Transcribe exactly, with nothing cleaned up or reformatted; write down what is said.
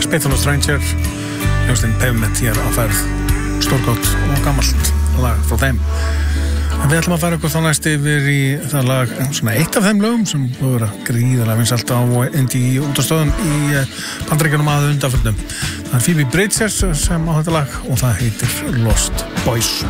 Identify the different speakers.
Speaker 1: Faithful Stranger, hljómsveitin Pavement hér á ferð, stórgott og gammalt lag frá þeim. En við ætlum að fara ykkur þá næst yfir í það lag, svona eitt af þeim lögum sem búið að vera gríðarlega vinsælt á indie útastöðum í Bandaríkjunum að undanförnum. Það er Phoebe Bridgers sem á þetta lag og það heitir Lost Boys.